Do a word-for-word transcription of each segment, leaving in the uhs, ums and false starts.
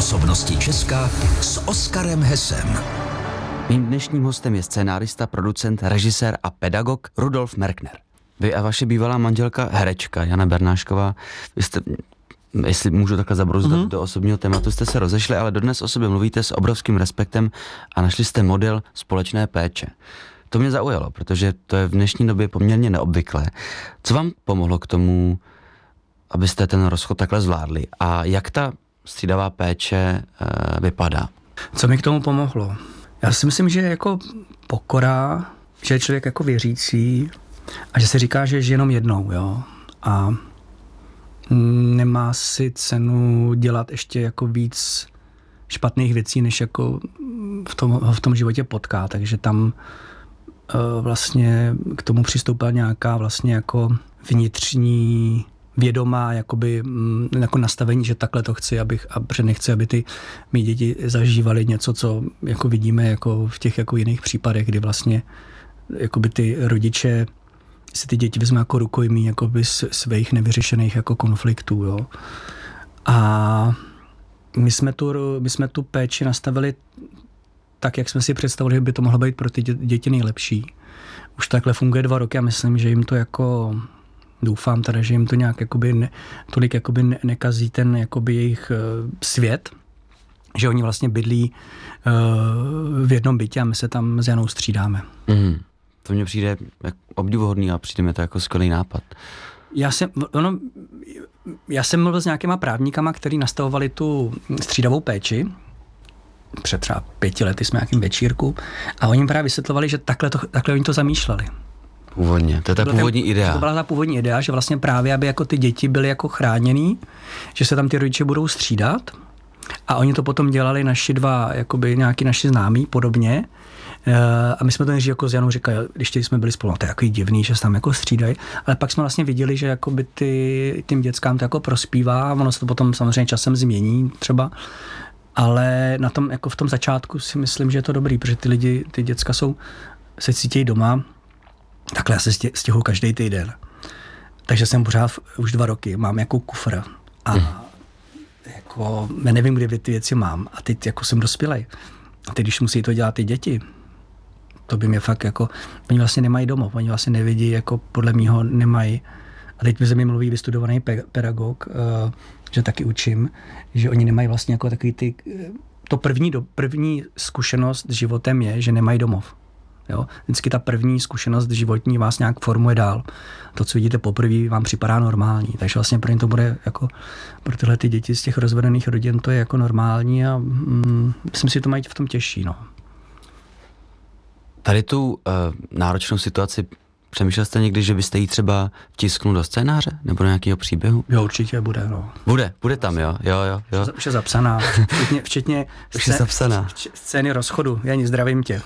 Osobnosti Česka s Oskarem Hessem. Mým dnešním hostem je scénárista, producent, režisér a pedagog Rudolf Merkner. Vy a vaše bývalá manželka, herečka Jana Bernášková, vy jste, jestli můžu takhle zabrouzdat mm-hmm. do osobního tématu, jste se rozešli, ale dodnes o sobě mluvíte s obrovským respektem a našli jste model společné péče. To mě zaujalo, protože to je v dnešní době poměrně neobvyklé. Co vám pomohlo k tomu, abyste ten rozchod takhle zvládli? A jak ta střídavá péče e, vypadá? Co mi k tomu pomohlo? Já si myslím, že jako pokora, že je člověk jako věřící a že se říká, že žije jenom jednou, jo. A nemá si cenu dělat ještě jako víc špatných věcí, než jako v tom, v tom životě potká. Takže tam uh, vlastně k tomu přistoupila nějaká vlastně jako vnitřní vědomá jakoby, jako nastavení, že takhle to chci, abych, a že nechci, aby ty mý děti zažívaly něco, co jako vidíme jako v těch jako jiných případech, kdy vlastně jakoby ty rodiče si ty děti vezmou jako rukojmí jakoby svých nevyřešených jako konfliktů. Jo. A my jsme, tu, my jsme tu péči nastavili tak, jak jsme si představili, že by to mohlo být pro ty děti nejlepší. Už takhle funguje dva roky a myslím, že jim to jako doufám teda, že jim to nějak jakoby ne, tolik jakoby ne, nekazí ten jakoby jejich uh, svět, že oni vlastně bydlí uh, v jednom bytě a my se tam s Janou střídáme. Mm, to mně přijde jak obdivuhodný a přijde mi to jako skvělý nápad. Já jsem, ono, já jsem mluvil s nějakýma právníkama, kteří nastavovali tu střídavou péči. Před třeba pěti lety jsme nějakým večírku a oni právě vysvětlovali, že takhle, to, takhle oni to zamýšleli. Původně, to je ta to původní ten, idea. To byla ta původní idea, že vlastně právě, aby jako ty děti byly jako chráněný, že se tam ty rodiče budou střídat a oni to potom dělali naši dva, jakoby nějaký naši známí podobně a my jsme to než jako s Janou říkali, když jsme byli spolu, no, to je jako divný, že se tam jako střídají, ale pak jsme vlastně viděli, že jakoby ty, tím dětskám to jako prospívá, ono se to potom samozřejmě časem změní třeba, ale na tom, jako v tom začátku si myslím, že je to dobrý, protože ty lidi, ty děcka jsou, se cítějí doma. Takhle já se stěhuji každý týden. Takže jsem pořád už dva roky, mám jako kufr a mm. jako, já nevím, kde ty věci mám a teď jako jsem dospělej. A teď, když musí to dělat ty děti, to by mě fakt jako, oni vlastně nemají domov, oni vlastně nevidí, jako podle mýho nemají. A teď mi ze mě mluví vystudovaný pe- pedagog, uh, že taky učím, že oni nemají vlastně jako takový ty, to první, do, první zkušenost s životem je, že nemají domov. Jo? Vždycky ta první zkušenost životní vás nějak formuje dál. To, co vidíte poprvé, vám připadá normální. Takže vlastně pro ně to bude jako, pro tyhle ty děti z těch rozvedených rodin to je jako normální a mm, myslím si, že to mají v tom těžší. No. Tady tu uh, náročnou situaci přemýšlel jste někdy, že byste jí třeba vtisknul do scénáře nebo do nějakého příběhu? Jo, určitě bude, no. Bude, bude tam, jo, jo, jo. jo. Už je zapsaná, včetně, včetně Už je zapsaná. Scény rozchodu. Jani, zdravím tě.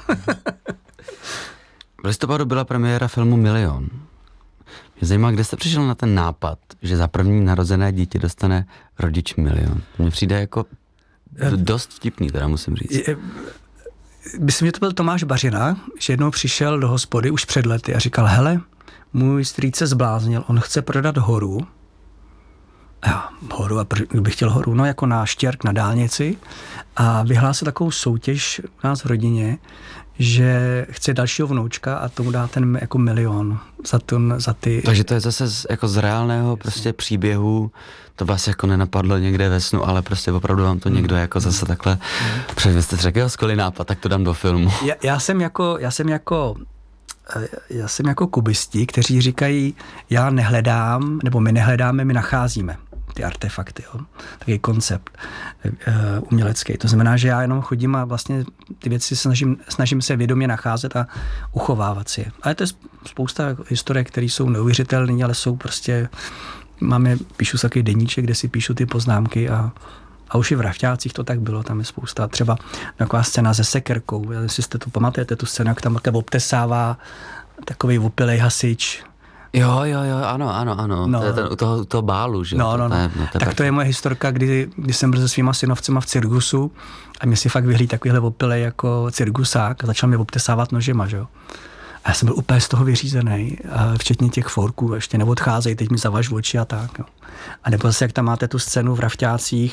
V listopadu byla premiéra filmu Milion. Mě zajímá, kde jste přišel na ten nápad, že za první narozené dítě dostane rodič milion. Mně přijde jako dost vtipný, teda musím říct. Myslím, že to byl Tomáš Bařina, že jednou přišel do hospody už před lety a říkal, hele, můj strýc se zbláznil, on chce prodat horu. A já, horu, a kdo by chtěl horu? No jako na Štěrk na dálnici a vyhlásil takovou soutěž u nás v rodině, že chce dalšího vnoučka a tomu dá ten jako milion za, ten, za ty... Takže to je zase z, jako z reálného prostě příběhu, to vás jako nenapadlo někde ve snu, ale prostě opravdu vám to někdo jako zase takhle... Před vy jste řekl, skvělý nápad, tak to dám do filmu. Já, já jsem jako, já jsem jako, já jsem jako kubisti, kteří říkají, já nehledám, nebo my nehledáme, my nacházíme ty artefakty, jo. Takový koncept uh, umělecký. To znamená, že já jenom chodím a vlastně ty věci snažím, snažím se vědomě nacházet a uchovávat si je. Ale to je spousta historiek, které jsou neuvěřitelné, ale jsou prostě, máme, píšu takový deníček, kde si píšu ty poznámky a, a už i v Rafťácích to tak bylo, tam je spousta. Třeba taková scéna se sekerkou, jestli jste to pamatujete, tu scénu, jak tam takhle obtesává takový opilej hasič. Jo, jo, jo, ano, ano, ano. No. To je ten, u, toho, u toho bálu, že? No, no, no. To je, no to je tak, tak to je moje historka, kdy, kdy jsem byl se svýma synovcema v cirkusu a mě si fakt vyhlíd takovýhle opilej jako cirkusák a začal mě obtesávat nožema, že jo. A já jsem byl úplně z toho vyřízený, včetně těch forků, ještě neodcházejí, teď mi zavaž oči a tak. Jo. A nebo zase, jak tam máte tu scénu v Rafťácích,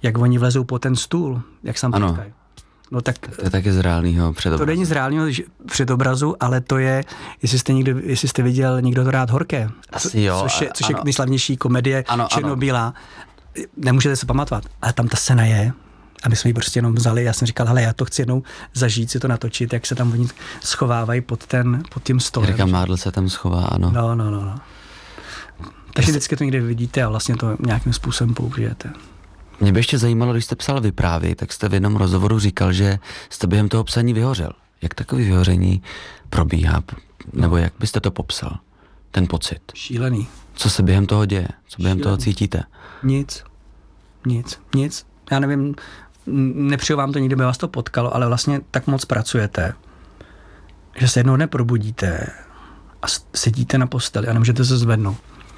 jak oni vlezou po ten stůl, jak se tam potkají. No tak, to je taky z reálného předobrazu. To není z reálného předobrazu, ale to je, jestli jste, někdo, jestli jste viděl Někdo to rád horké, Asi jo, což je, což je ano. nejslavnější komedie černobílá. Nemůžete se pamatovat, ale tam ta scéna je. A my jsme ji prostě jenom vzali, já jsem říkal, hele, já to chci jednou zažít, si to natočit, jak se tam oni schovávají pod, ten, pod tím stolem. Jirka Mádl se tam schová, ano. No, no, no. no. Takže vždycky to někde vidíte a vlastně to nějakým způsobem použijete. Mě by ještě zajímalo, když jste psal vyprávy, tak jste v jednom rozhovoru říkal, že jste během toho psaní vyhořel. Jak takový vyhoření probíhá? Nebo jak byste to popsal? Ten pocit. Šílený. Co se během toho děje? Co během Šílený. toho cítíte? Nic. Nic. Nic. Já nevím, nepřeju vám to, nikdy by vás to potkalo, ale vlastně tak moc pracujete, že se jednou dne probudíte a sedíte na posteli a nemůžete se zvednout.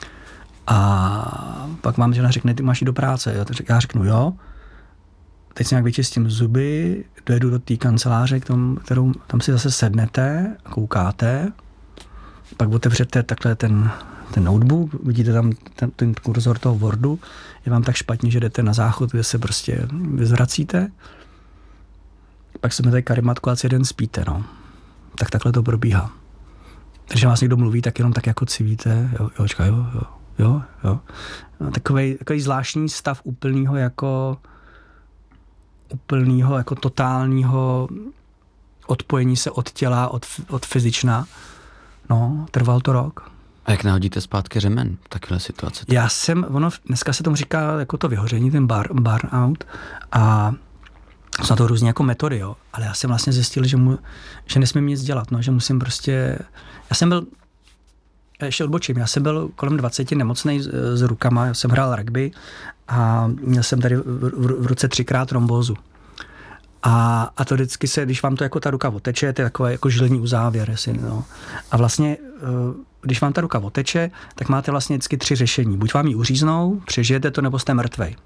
A pak vám žena řekne, ty máš jít do práce. Já řeknu, jo. Teď si nějak vyčistím zuby, dojedu do té kanceláře, k tomu, kterou tam si zase sednete a koukáte. Pak otevřete takhle ten, ten notebook, vidíte tam ten, ten kurzor toho Wordu, je vám tak špatně, že jdete na záchod, kde se prostě vyzvracíte. Pak se tady karimatku a jeden spíte, no. Tak takhle to probíhá. Takže vás někdo mluví, tak jenom tak jako civíte, jo, jo, čekaj, jo, jo. Jo, jo. No, takovej, takový zvláštní stav úplného jako úplného jako totálního odpojení se od těla, od, od fyzična. No, trval to rok. A jak nahodíte zpátky řemen v takové situaci? Já jsem, ono dneska se tomu říká jako to vyhoření, ten bar, burnout a jsou na to různě jako metody, jo. Ale já jsem vlastně zjistil, že, mu, že nesmím nic dělat, no, že musím prostě, já jsem byl ještě odbočím. Já jsem byl kolem dvaceti nemocnej s, s rukama, já jsem hrál rugby a měl jsem tady v, v, v ruce třikrát trombózu. A, a to vždycky se, když vám to jako ta ruka oteče, to je takové jako žilní uzávěr. Jestli, no. A vlastně, když vám ta ruka oteče, tak máte vlastně vždycky tři řešení. Buď vám ji uříznou, přežijete to, nebo jste mrtvej.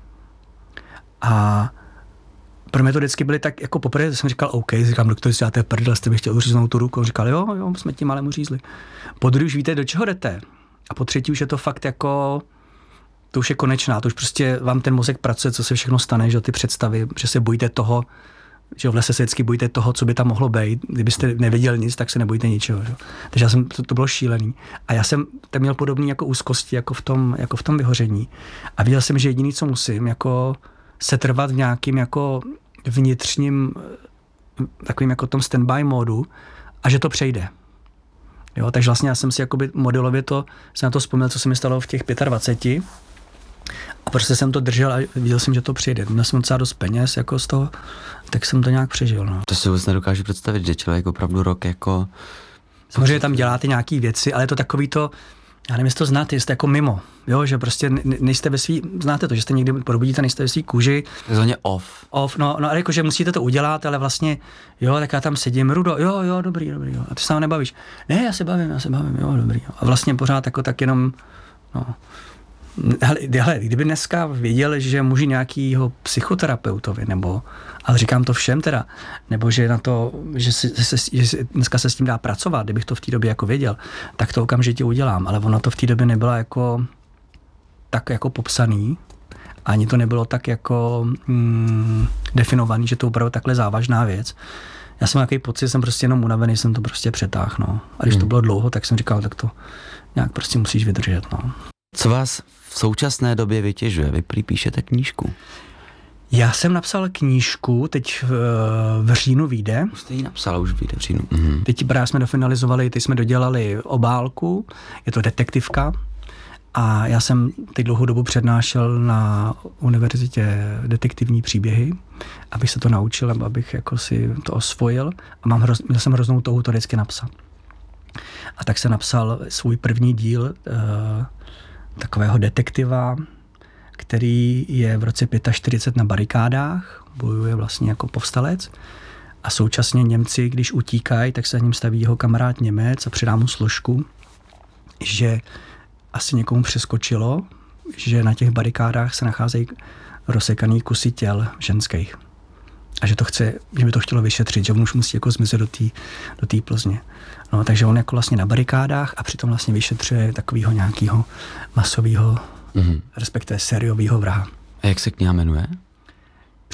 A pro mě to vždycky byly tak, jako poprvé jsem říkal, OK, říkám, doktor, si děláte prdel, jste bych chtěl uříznout tu ruku. On říkal, jo, jo, jsme tím malem uřízli. Po druhé už víte, do čeho jdete. A po třetí už je to fakt jako, to už je konečná, to už prostě vám ten mozek pracuje, co se všechno stane, že ty představy, že se bojíte toho, že v lese se vždycky bojíte toho, co by tam mohlo být. Kdybyste nevěděli nic, tak se nebojíte ničeho. Že? Takže já jsem, to, to bylo šílený. A já jsem tam měl podobný jako úzkosti, jako v tom, jako v tom vyhoření. A viděl jsem, že jediný, co musím, jako setrvat v nějakým jako vnitřním takovým jako tom standby módu a že to přejde. Jo, takže vlastně já jsem si jakoby modelově to, jsem na to vzpomněl, co se mi stalo v těch dvaceti pěti a prostě jsem to držel a viděl jsem, že to přijde. Měl jsem docela dost peněz jako z toho, tak jsem to nějak přežil. No. To si vůbec nedokážu představit, že člověk opravdu rok jako... Samozřejmě tam děláte nějaký věci, ale je to takový to, já nevím, jestli to znáte, jste jako mimo, jo, že prostě nejste ve svý, znáte to, že jste někdy probudíte, nejste ve svý kůži. Takzvaně off. Off, no, no ale jako, že musíte to udělat, ale vlastně, jo, tak já tam sedím, Rudo, jo, jo, dobrý, dobrý, jo. A ty se tam nebavíš. Ne, já se bavím, já se bavím, jo, dobrý. Jo. A vlastně pořád jako tak jenom, no. Hele, hele, kdyby dneska věděl, že můžu nějakýho psychoterapeutovi, nebo, ale říkám to všem teda, nebo že na to, že, si, se, že dneska se s tím dá pracovat, kdybych to v té době jako věděl, tak to okamžitě udělám, ale ono to v té době nebylo jako tak jako popsaný, ani to nebylo tak jako mm, definovaný, že to je opravdu takhle závažná věc. Já jsem nějaký pocit, jsem prostě jenom unavený, jsem to prostě přetáhl, no. A když hmm. to bylo dlouho, tak jsem říkal, tak to nějak prostě musíš vydržet, no. Co vás v současné době vytěžuje? Vy prý píšete knížku. Já jsem napsal knížku, teď v, v říjnu vyjde. Už jste ji napsala, už vyjde v říjnu. Mhm. Teď právě jsme dofinalizovali, teď jsme dodělali obálku, je to detektivka a já jsem teď dlouhou dobu přednášel na univerzitě detektivní příběhy, abych se to naučil, abych jako si to osvojil a mám hroz, měl jsem hroznou touhu to vždycky napsat. A tak jsem napsal svůj první díl uh, takového detektiva, který je v roce čtyřicet pět na barikádách, bojuje vlastně jako povstalec a současně Němci, když utíkají, tak se za ním staví jeho kamarád Němec a přidá mu složku, že asi někomu přeskočilo, že na těch barikádách se nacházejí rozsekaný kusy těl ženských. A že to chce, že by to chtělo vyšetřit, že on už musí jako zmizet do té do té Plzně. No, takže on jako vlastně na barikádách a přitom vlastně vyšetřuje takového nějakého masového, mm-hmm. respektive sériového vraha. A jak se kniha jmenuje?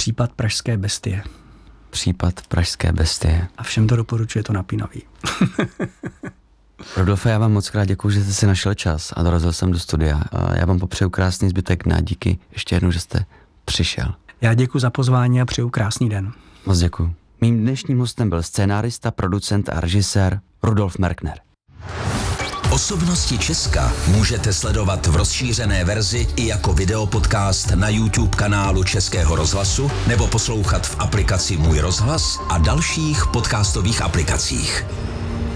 Případ pražské bestie. Případ pražské bestie. A všem to doporučuji, je to napínavý. Rodolfe, já vám moc krát děkuji, že jste si našel čas a dorazil jsem do studia. A já vám popřeju krásný zbytek dne. Díky ještě jednou, že jste přišel. Já děkuji za pozvání a přeju krásný den. Moc děkuji. Mým dnešním hostem byl scénárista, producent a režisér Rudolf Merkner. Osobnosti Česka můžete sledovat v rozšířené verzi i jako videopodcast na YouTube kanálu Českého rozhlasu nebo poslouchat v aplikaci Můj rozhlas a dalších podcastových aplikacích.